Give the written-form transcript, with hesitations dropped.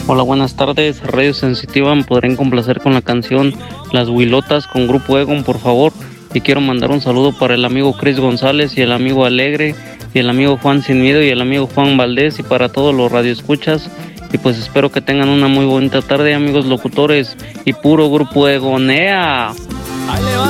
Hola, buenas tardes. Radio Sensitiva, ¿me podrían complacer con la canción Las Huilotas con Grupo Egon, por favor? Y quiero mandar un saludo para el amigo Chris González y el amigo Alegre y el amigo Juan Sin Miedo y el amigo Juan Valdés y para todos los radioescuchas. Y pues espero que tengan una muy bonita tarde, amigos locutores y puro Grupo Egon. ¡Ea!